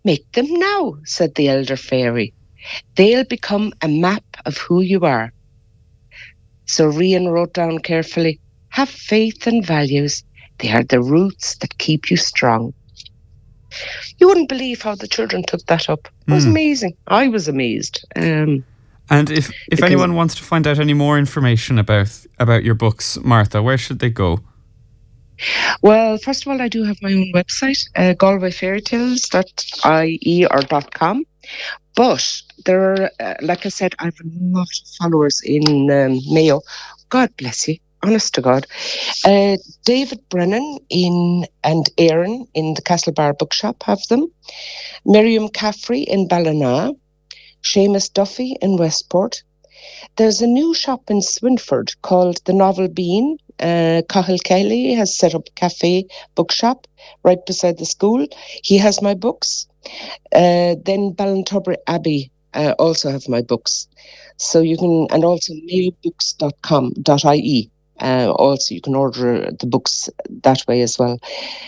Make them now, said the elder fairy. They'll become a map of who you are. So Rian wrote down carefully, have faith and values. They are the roots that keep you strong. You wouldn't believe how the children took that up. It was amazing. I was amazed. And if anyone wants to find out any more information about your books, Martha, where should they go? Well, first of all, I do have my own website, galwayfairytales.ie or .com. But there are, like I said, I have a lot of followers in Mayo. God bless you. Honest to God. David Brennan and Aaron in the Castlebar Bookshop have them. Miriam Caffrey in Ballina. Seamus Duffy in Westport. There's a new shop in Swinford called The Novel Bean. Cahill Kelly has set up a cafe bookshop right beside the school. He has my books. Then Ballintubber Abbey also have my books. So you can, and also mailbooks.com.ie. Also, you can order the books that way as well.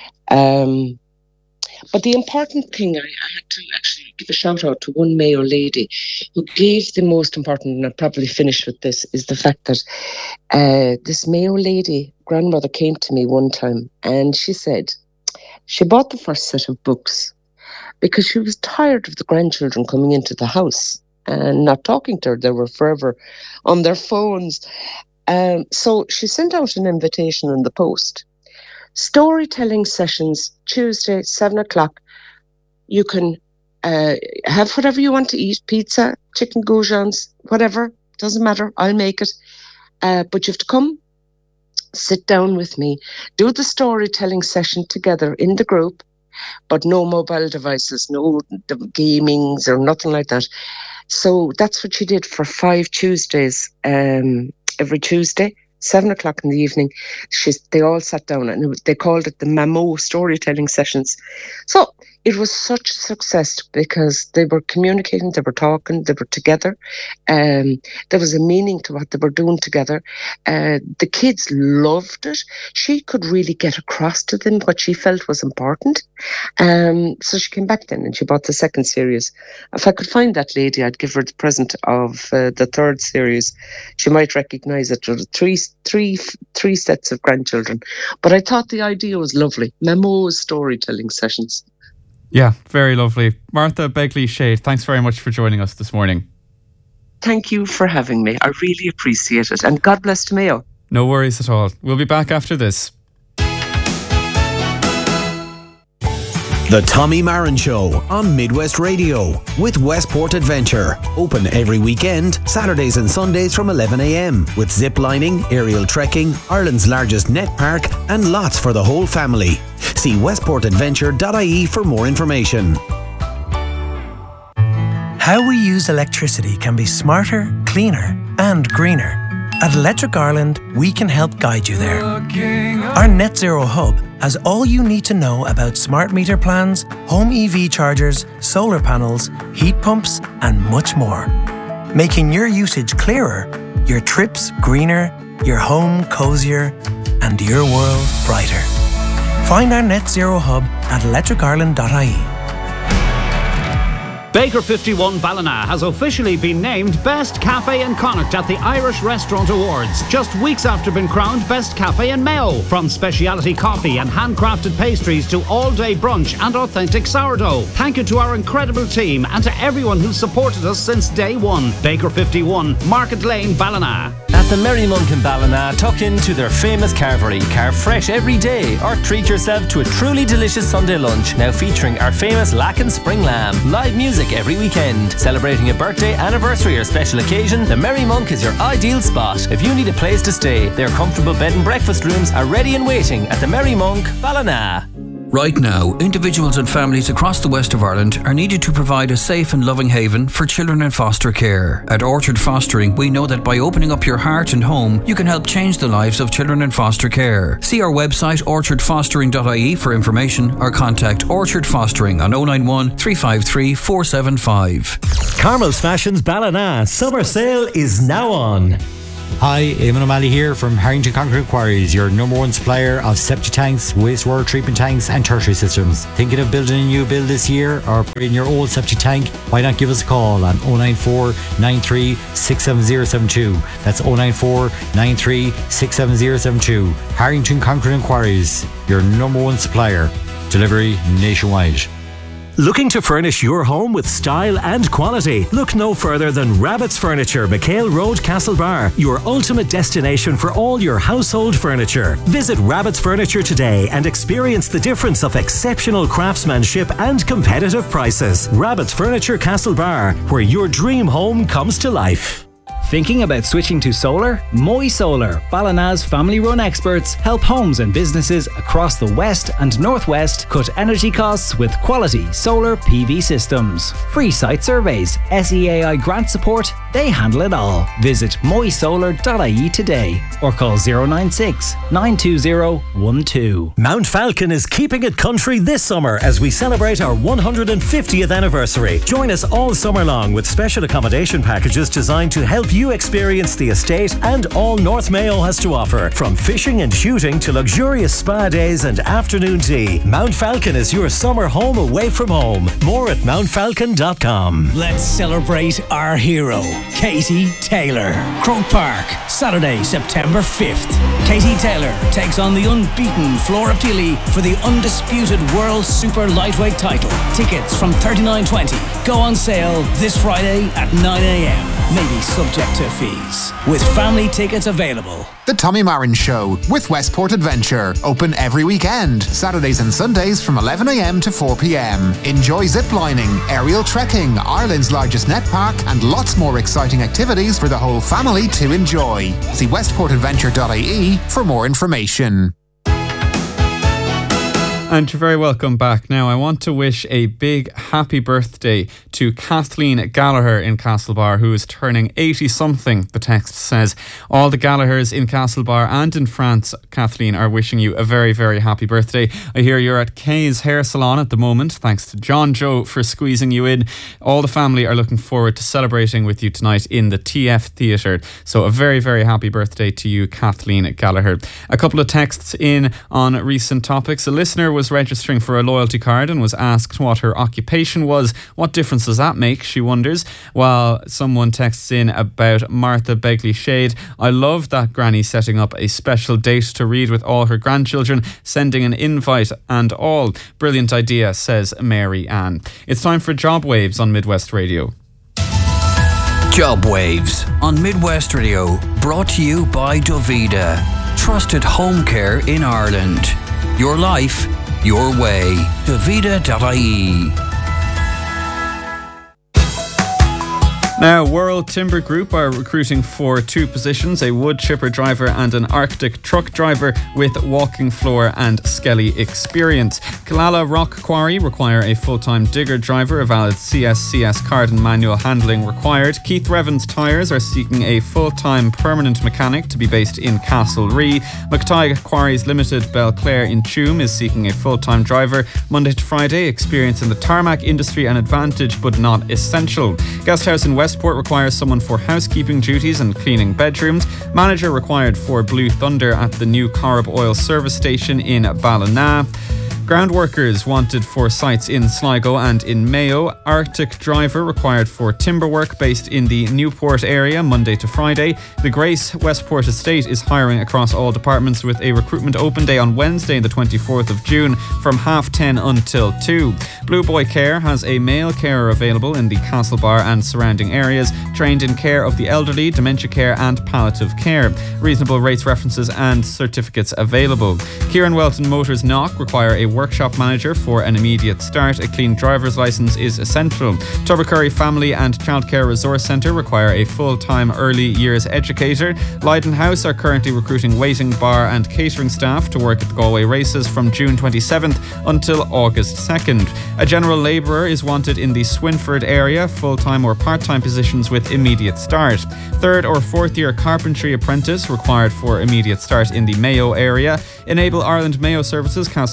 But the important thing, I had to actually give a shout out to one Mayo lady who gave the most important, and I'll probably finish with this, is the fact that this Mayo lady grandmother came to me one time and she said she bought the first set of books because she was tired of the grandchildren coming into the house and not talking to her. They were forever on their phones. So she sent out an invitation in the post. Storytelling sessions, Tuesday, 7:00. You can have whatever you want to eat, pizza, chicken goujons, whatever, doesn't matter, I'll make it. But you have to come, sit down with me, do the storytelling session together in the group, but no mobile devices, no gamings or nothing like that. So that's what she did for 5 Tuesdays, every Tuesday. 7:00 in the evening, they all sat down and they called it the Mamo storytelling sessions. So it was such a success because they were communicating, they were talking, they were together. There was a meaning to what they were doing together. The kids loved it. She could really get across to them what she felt was important. So she came back then and she bought the second series. If I could find that lady, I'd give her the present of the third series. She might recognise it. There were three sets of grandchildren. But I thought the idea was lovely. Memo's storytelling sessions. Yeah, very lovely. Martha Begley-Shade, thanks very much for joining us this morning. Thank you for having me. I really appreciate it. And God bless to Mayo. No worries at all. We'll be back after this. The Tommy Marin Show on Midwest Radio with Westport Adventure. Open every weekend, Saturdays and Sundays from 11 a.m. with zip lining, aerial trekking, Ireland's largest net park and lots for the whole family. See westportadventure.ie for more information. How we use electricity can be smarter, cleaner and greener. At Electric Ireland, we can help guide you there. Our Net Zero Hub has all you need to know about smart meter plans, home EV chargers, solar panels, heat pumps, and much more. Making your usage clearer, your trips greener, your home cozier, and your world brighter. Find our Net Zero Hub at electricireland.ie. Baker 51 Ballina has officially been named Best Cafe in Connacht at the Irish Restaurant Awards, just weeks after being crowned Best Cafe in Mayo. From speciality coffee and handcrafted pastries to all-day brunch and authentic sourdough. Thank you to our incredible team and to everyone who's supported us since day one. Baker 51, Market Lane, Ballina. At the Merry Monk in Ballina, tuck into their famous carvery. Carve fresh every day or treat yourself to a truly delicious Sunday lunch, now featuring our famous Lacken Spring Lamb. Live music every weekend. Celebrating a birthday, anniversary or special occasion, the Merry Monk is your ideal spot. If you need a place to stay, their comfortable bed and breakfast rooms are ready and waiting at the Merry Monk, Ballina. Right now, individuals and families across the west of Ireland are needed to provide a safe and loving haven for children in foster care. At Orchard Fostering, we know that by opening up your heart and home, you can help change the lives of children in foster care. See our website orchardfostering.ie for information or contact Orchard Fostering on 091 353 475. Carmel's Fashions Ballina summer sale is now on. Hi, Eamon O'Malley here from Harrington Concrete Quarries, your number one supplier of septic tanks, wastewater treatment tanks and tertiary systems. Thinking of building a new build this year or in your old septic tank? Why not give us a call on 094 93 67072. That's 094 93 67072. Harrington Concrete Quarries, your number one supplier. Delivery nationwide. Looking to furnish your home with style and quality? Look no further than Rabbit's Furniture, McHale Road, Castlebar, your ultimate destination for all your household furniture. Visit Rabbit's Furniture today and experience the difference of exceptional craftsmanship and competitive prices. Rabbit's Furniture, Castlebar, where your dream home comes to life. Thinking about switching to solar? Moy Solar, Ballina's family-run experts, help homes and businesses across the west and northwest cut energy costs with quality solar PV systems. Free site surveys, SEAI grant support, they handle it all. Visit moysolar.ie today or call 096 920 12. Mount Falcon is keeping it country this summer as we celebrate our 150th anniversary. Join us all summer long with special accommodation packages designed to help you experience the estate and all North Mayo has to offer. From fishing and shooting to luxurious spa days and afternoon tea, Mount Falcon is your summer home away from home. More at mountfalcon.com. Let's celebrate our hero, Katie Taylor. Croke Park, Saturday, September 5th. Katie Taylor takes on the unbeaten Flora Pili for the undisputed World Super Lightweight title. Tickets from $39.20 go on sale this Friday at 9 a.m. Maybe subject to fees. With family tickets available. The Tommy Marin Show with Westport Adventure. Open every weekend, Saturdays and Sundays from 11 a.m. to 4 p.m. Enjoy ziplining, aerial trekking, Ireland's largest net park, and lots more exciting activities for the whole family to enjoy. See westportadventure.ie for more information. And you're very welcome back. Now, I want to wish a big happy birthday to Kathleen Gallagher in Castlebar, who is turning 80-something, the text says. All the Gallaghers in Castlebar and in France, Kathleen, are wishing you a very, very happy birthday. I hear you're at Kay's Hair Salon at the moment. Thanks to John Joe for squeezing you in. All the family are looking forward to celebrating with you tonight in the TF Theatre. So a very, very happy birthday to you, Kathleen Gallagher. A couple of texts in on recent topics. A listener was registering for a loyalty card and was asked what her occupation was. What difference does that make, she wonders, while someone texts in about Martha Begley Shade. I love that granny setting up a special date to read with all her grandchildren, sending an invite and all. Brilliant idea, says Mary Ann. It's time for Job Waves on Midwest Radio. Job Waves on Midwest Radio, brought to you by Dovida, trusted home care in Ireland. Your life, your way. Dovida.ie. Now, World Timber Group are recruiting for two positions, a wood chipper driver and an Arctic truck driver with walking floor and skelly experience. Killala Rock Quarry require a full-time digger driver, a valid CSCS card and manual handling required. Keith Revens Tyres are seeking a full-time permanent mechanic to be based in Castlerea. McTighe Quarries Limited Belclare in Tuam is seeking a full-time driver, Monday to Friday, experience in the tarmac industry an advantage but not essential. Guesthouse in Westport requires someone for housekeeping duties and cleaning bedrooms. Manager required for Blue Thunder at the new Corrib Oil service station in Ballina. Ground workers wanted for sites in Sligo and in Mayo. Arctic driver required for timber work based in the Newport area, Monday to Friday. The Grace Westport Estate is hiring across all departments with a recruitment open day on Wednesday, the 24th of June from 10:30 until 2. Blue Boy Care has a male carer available in the Castlebar and surrounding areas, trained in care of the elderly, dementia care and palliative care. Reasonable rates, references and certificates available. Kieran Welton Motors Knock require a workshop manager for an immediate start. A clean driver's licence is essential. Tubbercurry Family and Childcare Resource Centre require a full-time early years educator. Leyden House are currently recruiting waiting, bar and catering staff to work at the Galway races from June 27th until August 2nd. A general labourer is wanted in the Swinford area, full-time or part-time positions with immediate start. Third or fourth year carpentry apprentice required for immediate start in the Mayo area. Enable Ireland Mayo Services Castlebar are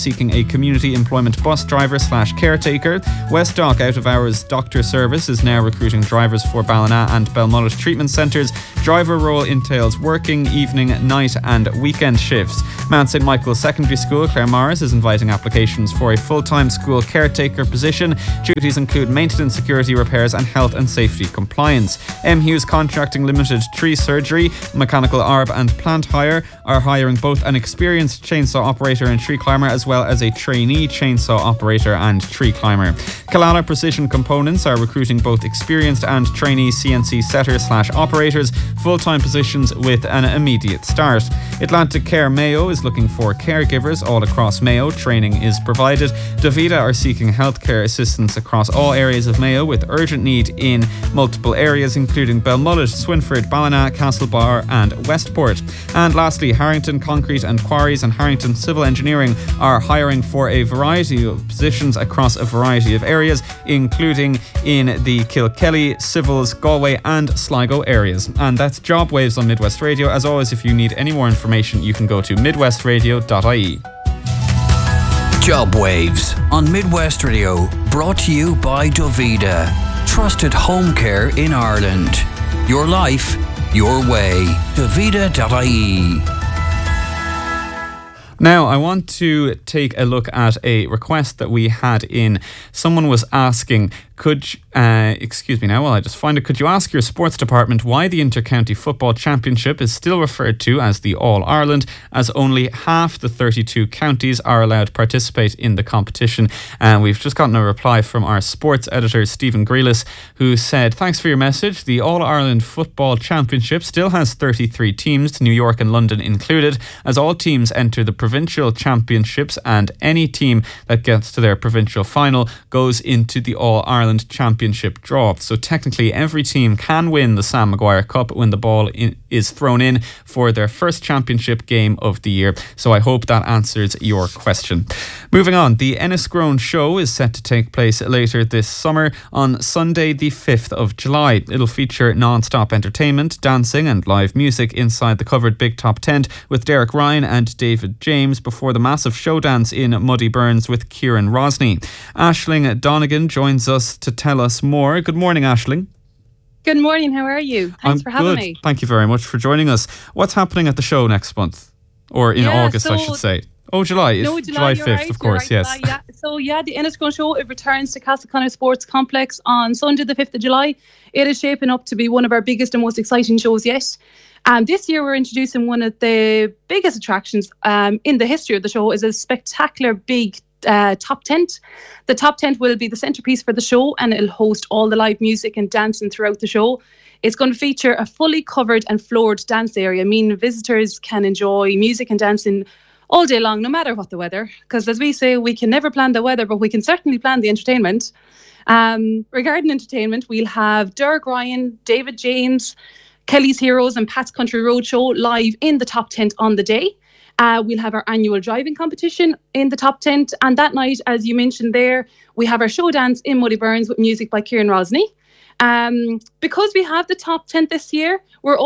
seeking a community employment bus driver / caretaker. West Dock out of hours doctor service is now recruiting drivers for Ballina and Belmullet treatment centres. Driver role entails working evening, night and weekend shifts. Mount St Michael's Secondary School, Claremorris, is inviting applications for a full-time school caretaker position. Duties include maintenance, security, repairs and health and safety compliance. M. Hughes Contracting Limited Tree Surgery, Mechanical Arb and Plant Hire are hiring both an experienced chainsaw operator and tree climber as well as a trainee chainsaw operator and tree climber. Kalala Precision Components are recruiting both experienced and trainee CNC setters / operators, full-time positions with an immediate start. Atlantic Care Mayo is looking for caregivers all across Mayo. Training is provided. Davida are seeking healthcare assistance across all areas of Mayo with urgent need in multiple areas including Belmullet, Swinford, Ballina, Castlebar and Westport. And lastly, Harrington Concrete and Quarries and Harrington Civil Engineering are hiring for a variety of positions across a variety of areas including in the Kilkelly, Civils, Galway and Sligo areas. And that's Job Waves on Midwest Radio. As always, if you need any more information, you can go to midwestradio.ie. Job Waves on Midwest Radio, brought to you by Davida. Trusted home care in Ireland. Your life, your way. Davida.ie. Now, I want to take a look at a request that we had in. Someone was asking, could you ask your sports department why the Inter-County Football Championship is still referred to as the All-Ireland, as only half the 32 counties are allowed to participate in the competition? And we've just gotten a reply from our sports editor, Stephen Grealis, who said, thanks for your message. The All-Ireland Football Championship still has 33 teams, New York and London included, as all teams enter the provincial championships and any team that gets to their provincial final goes into the All-Ireland Championship draw. So technically every team can win the Sam Maguire Cup when the ball is thrown in for their first championship game of the year. So I hope that answers your question. Moving on, the Enniscrone Show is set to take place later this summer on Sunday the 5th of July. It'll feature non-stop entertainment, dancing and live music inside the covered Big Top tent with Derek Ryan and David James before the massive show dance in Muddy Burns with Kieran Rosny. Aisling Donegan joins us to tell us more. Good morning, Aisling. Good morning, how are you? Thanks for having me. Thank you very much for joining us. What's happening at the show next month? Or in August, I should say. Oh, July. No, July 5th, right, of course, right, yes. July, yeah. So, the Enniscrone Show, it returns to Castleconnor Sports Complex on Sunday the 5th of July. It is shaping up to be one of our biggest and most exciting shows yet. This year we're introducing one of the biggest attractions in the history of the show. Is a spectacular big top tent. The top tent will be the centrepiece for the show and it'll host all the live music and dancing throughout the show. It's going to feature a fully covered and floored dance area, meaning visitors can enjoy music and dancing all day long, no matter what the weather. Because as we say, we can never plan the weather, but we can certainly plan the entertainment. Regarding entertainment, we'll have Derek Ryan, David James, Kelly's Heroes and Pat's Country Roadshow live in the top tent on the day. We'll have our annual driving competition in the top tent. And that night, as you mentioned there, we have our show dance in Muddy Burns with music by Kieran Rosny. Because we have the top tent this year,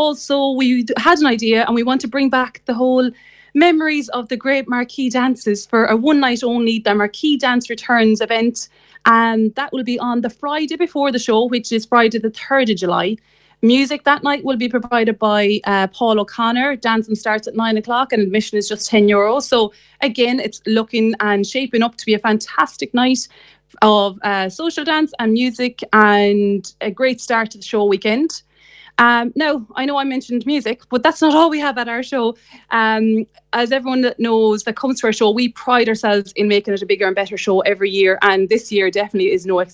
we had an idea and we want to bring back the whole memories of the great marquee dances for a one night only, the Marquee Dance Returns event. And that will be on the Friday before the show, which is Friday the 3rd of July. Music that night will be provided by Paul O'Connor. Dancing starts at 9:00 and admission is just €10. So again, it's looking and shaping up to be a fantastic night of social dance and music and a great start to the show weekend. Now, I know I mentioned music, but that's not all we have at our show. As everyone that knows that comes to our show, we pride ourselves in making it a bigger and better show every year. And this year definitely is no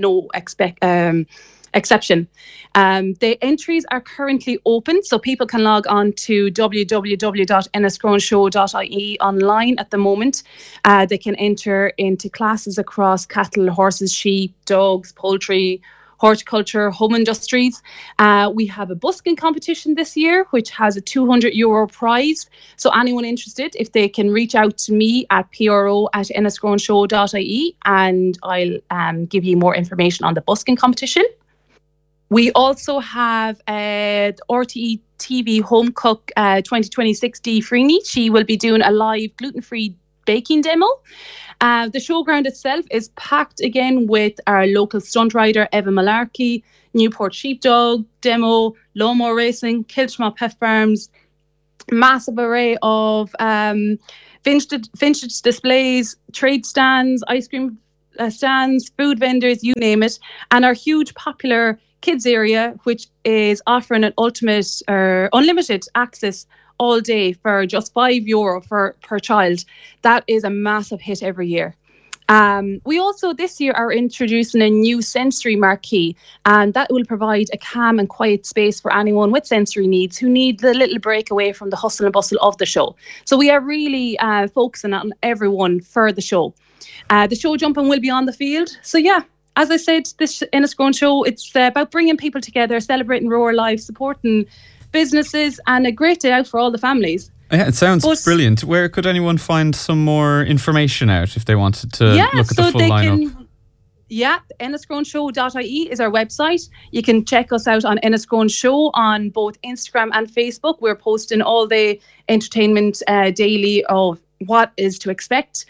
exception. The entries are currently open, so people can log on to www.enniscroneshow.ie online at the moment. They can enter into classes across cattle, horses, sheep, dogs, poultry, horticulture, home industries. We have a busking competition this year, which has a €200 prize. So anyone interested, if they can reach out to me at pro@enniscroneshow.ie and I'll give you more information on the busking competition. We also have RTE TV Home Cook 2026 Dee Freeney. She will be doing a live gluten-free baking demo. The showground itself is packed again with our local stunt rider, Eva Malarkey, Newport Sheepdog demo, lawnmower racing, Kiltramont Pet Farms, massive array of vintage displays, trade stands, ice cream stands, food vendors, you name it, and our huge popular kids area, which is offering an unlimited access all day for just €5 per child. That is a massive hit every year. We also this year are introducing a new sensory marquee, and that will provide a calm and quiet space for anyone with sensory needs who need the little break away from the hustle and bustle of the show. So we are really focusing on everyone for the show. The show jumping will be on the field. So yeah, as I said, this Enniscrone show, it's about bringing people together, celebrating rural life, supporting businesses, and a great day out for all the families. Yeah, it sounds brilliant. Where could anyone find some more information out if they wanted to look at the full lineup? Enniscroneshow.ie is our website. You can check us out on Enniscrone Show on both Instagram and Facebook. We're posting all the entertainment daily of what is to expect.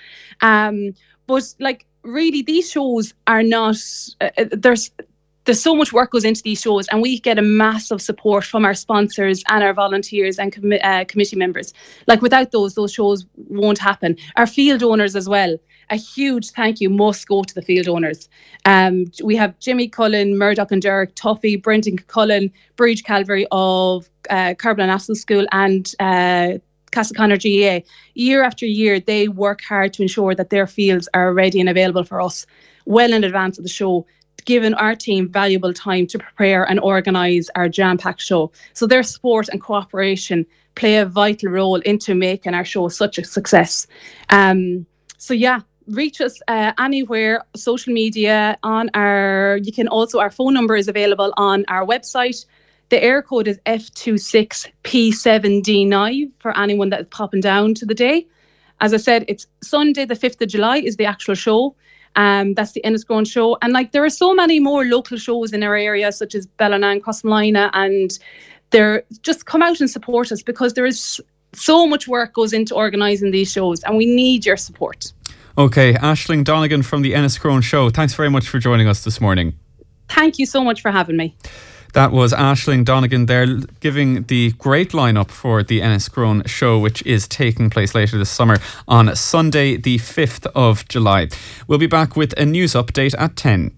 But like, really, these shows are not, there's so much work goes into these shows, and we get a massive support from our sponsors and our volunteers and committee members. Like, without those shows won't happen. Our field owners as well. A huge thank you must go to the field owners. We have Jimmy Cullen, Murdoch and Derek, Tuffy, Brendan Cullen, Bridge Calvary of Carbolan National School, and Castleconnor GAA. Year after year, they work hard to ensure that their fields are ready and available for us well in advance of the show, giving our team valuable time to prepare and organise our jam-packed show. So their support and cooperation play a vital role into making our show such a success. So yeah, reach us anywhere, social media, on our phone number is available on our website. The air code is F26P7D9 for anyone that is popping down to the day. As I said, it's Sunday the 5th of July is the actual show. That's the Enniscrone show. And like, there are so many more local shows in our area, such as Ballina and Crossmolina, and they're just come out and support us, because there is so much work goes into organising these shows, and we need your support. Okay, Aisling Donegan from the Enniscrone show, thanks very much for joining us this morning. Thank you so much for having me. That was Aisling Donegan there, giving the great lineup for the Enniscrone show, which is taking place later this summer on Sunday the 5th of July. We'll be back with a news update at 10.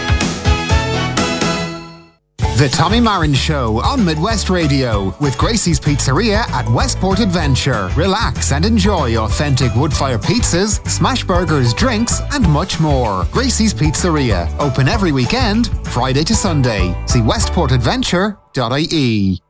The Tommy Marin Show on Midwest Radio with Gracie's Pizzeria at Westport Adventure. Relax and enjoy authentic wood-fire pizzas, smash burgers, drinks, and much more. Gracie's Pizzeria, open every weekend, Friday to Sunday. See westportadventure.ie.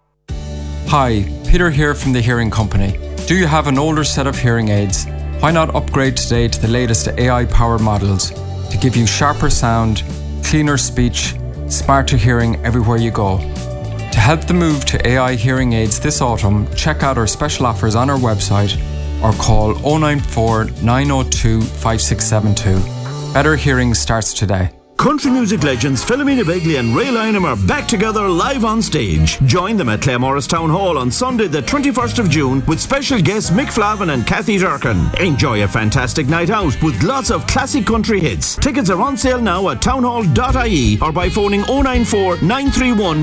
Hi, Peter here from the Hearing Company. Do you have an older set of hearing aids? Why not upgrade today to the latest AI-powered models to give you sharper sound, cleaner speech, smarter hearing everywhere you go. To help the move to AI hearing aids this autumn, check out our special offers on our website or call 094 902 5672. Better hearing starts today. Country music legends Philomena Begley and Ray Lynham are back together live on stage. Join them at Claremorris Town Hall on Sunday the 21st of June with special guests Mick Flavin and Kathy Durkin. Enjoy a fantastic night out with lots of classic country hits. Tickets are on sale now at townhall.ie or by phoning 094 931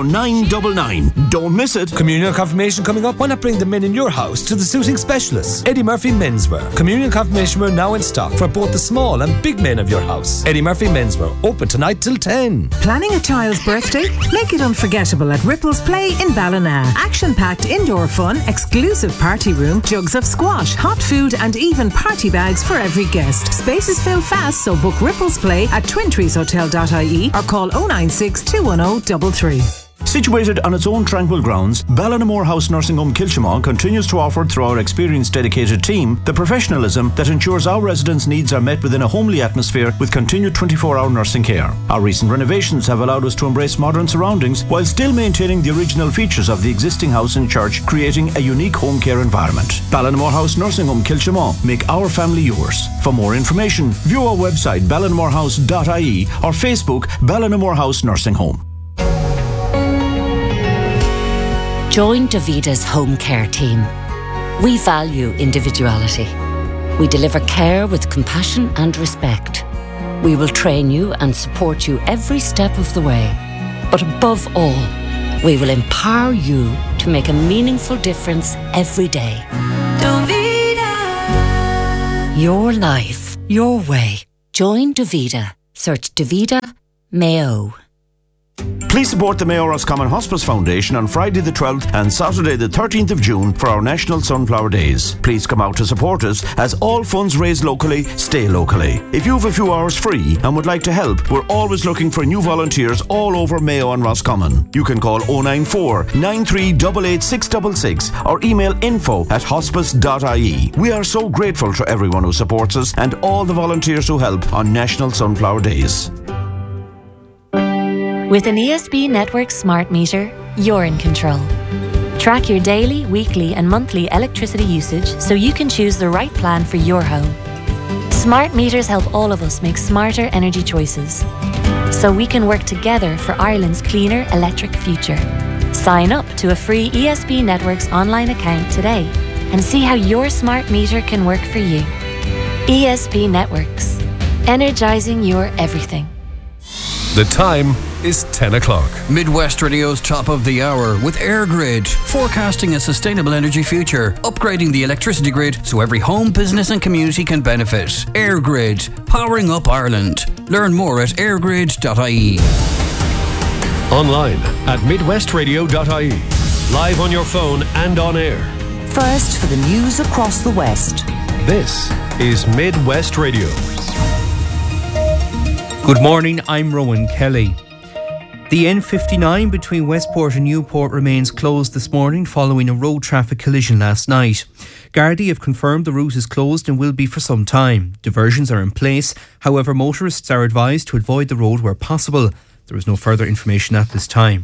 0999. Don't miss it. Communion confirmation coming up. Why not bring the men in your house to the suiting specialists? Eddie Murphy Menswear. Communion confirmation wear now in stock for both the small and big men of your house. Eddie Murphy Menswear. Open tonight till 10. Planning a child's birthday? Make it unforgettable at Ripples Play in Ballina. Action-packed indoor fun, exclusive party room, jugs of squash, hot food and even party bags for every guest. Spaces fill fast, so book Ripples Play at twintreeshotel.ie or call 096 210 33. Situated on its own tranquil grounds, Ballinamore House Nursing Home Kilchimau continues to offer, through our experienced dedicated team, the professionalism that ensures our residents' needs are met within a homely atmosphere with continued 24-hour nursing care. Our recent renovations have allowed us to embrace modern surroundings while still maintaining the original features of the existing house and church, creating a unique home care environment. Ballinamore House Nursing Home Kilchimau. Make our family yours. For more information, view our website ballinamorehouse.ie or Facebook Ballinamore House Nursing Home. Join Davita's home care team. We value individuality. We deliver care with compassion and respect. We will train you and support you every step of the way. But above all, we will empower you to make a meaningful difference every day. Your life, your way. Join Davida. Search Davida Mayo. Please support the Mayo Roscommon Hospice Foundation on Friday the 12th and Saturday the 13th of June for our National Sunflower Days. Please come out to support us, as all funds raised locally stay locally. If you have a few hours free and would like to help, we're always looking for new volunteers all over Mayo and Roscommon. You can call 094 9388 666 or email info@hospice.ie. We are so grateful to everyone who supports us and all the volunteers who help on National Sunflower Days. With an ESB Network smart meter, you're in control. Track your daily, weekly and monthly electricity usage so you can choose the right plan for your home. Smart meters help all of us make smarter energy choices, so we can work together for Ireland's cleaner electric future. Sign up to a free ESB Networks online account today and see how your smart meter can work for you. ESB Networks, energising your everything. The time is 10 o'clock. Midwest Radio's top of the hour with AirGrid, forecasting a sustainable energy future, upgrading the electricity grid so every home, business and community can benefit. AirGrid, powering up Ireland. Learn more at airgrid.ie. Online at midwestradio.ie. Live on your phone and on air. First for the news across the West. This is Midwest Radio. Good morning, I'm Rowan Kelly. The N59 between Westport and Newport remains closed this morning following a road traffic collision last night. Gardaí have confirmed the route is closed and will be for some time. Diversions are in place, however motorists are advised to avoid the road where possible. There is no further information at this time.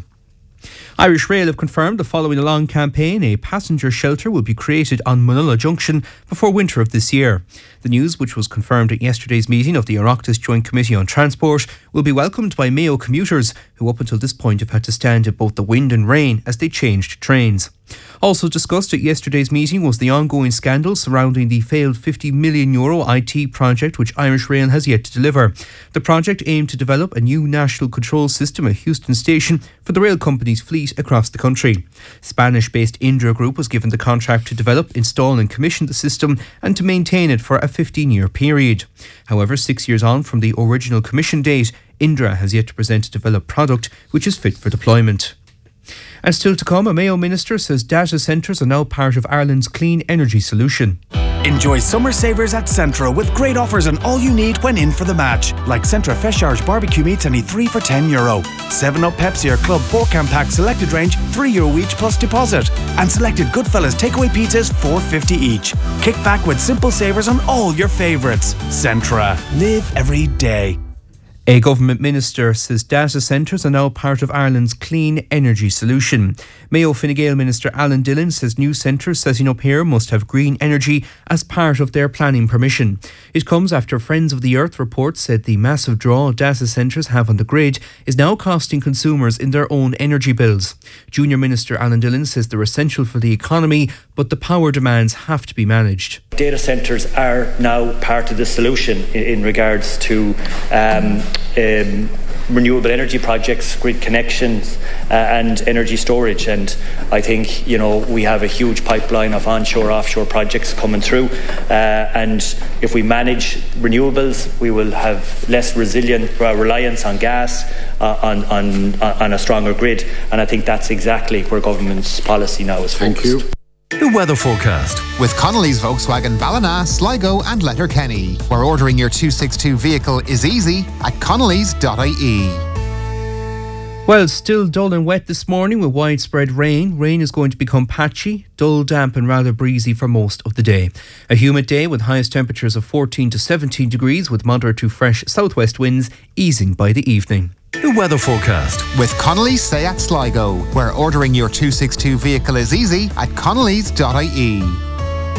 Irish Rail have confirmed that following a long campaign, a passenger shelter will be created on Munulla Junction before winter of this year. The news, which was confirmed at yesterday's meeting of the Oireachtas Joint Committee on Transport, will be welcomed by Mayo commuters, who up until this point have had to stand in both the wind and rain as they changed trains. Also discussed at yesterday's meeting was the ongoing scandal surrounding the failed €50 million IT project which Irish Rail has yet to deliver. The project aimed to develop a new national control system at Houston Station for the rail company's fleet across the country. Spanish-based Indra Group was given the contract to develop, install and commission the system and to maintain it for a 15-year period. However, 6 years on from the original commission date, Indra has yet to present a developed product which is fit for deployment. And still to come, a Mayo minister says data centres are now part of Ireland's clean energy solution. Enjoy summer savers at Centra with great offers on all you need when in for the match. Like Centra Fresh Irish barbecue meats, only 3 for €10. 7-Up Pepsi or Club 4-can pack selected range, €3 each plus deposit. And selected Goodfellas takeaway pizzas, $4.50 each. Kick back with simple savers on all your favourites. Centra. Live every day. A government minister says data centres are now part of Ireland's clean energy solution. Mayo Fine Gael Minister Alan Dillon says new centres setting up here must have green energy as part of their planning permission. It comes after Friends of the Earth report said the massive draw data centres have on the grid is now costing consumers in their own energy bills. Junior Minister Alan Dillon says they're essential for the economy, but the power demands have to be managed. Data centres are now part of the solution in regards to renewable energy projects, grid connections and energy storage. And I think, we have a huge pipeline of onshore, offshore projects coming through. And if we manage renewables, we will have less resilient reliance on gas, on a stronger grid. And I think that's exactly where government's policy now is focused. Thank you. The weather forecast. With Connolly's Volkswagen Ballina, Sligo and Letterkenny, where ordering your 262 vehicle is easy at connellys.ie. Well, still dull and wet this morning with widespread rain. Rain is going to become patchy, dull, damp and rather breezy for most of the day. A humid day with highest temperatures of 14 to 17 degrees with moderate to fresh southwest winds easing by the evening. The weather forecast. With Connolly's Seat Sligo, where ordering your 262 vehicle is easy at connellys.ie.